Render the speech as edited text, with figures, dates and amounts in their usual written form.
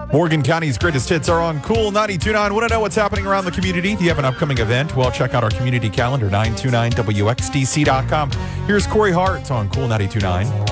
Morgan County's greatest hits are on Cool 92.9. Want to know what's happening around the community? Do you have an upcoming event? Well, check out our community calendar, 929wxdc.com. Here's Corey Hart on Cool 92.9.